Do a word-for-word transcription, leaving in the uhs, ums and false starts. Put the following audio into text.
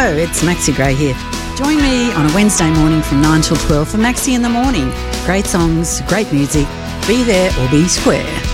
Hello, it's Maxi Gray here. Join me on a Wednesday morning from nine till twelve for Maxi in the Morning. Great songs, great music. Be there or be square.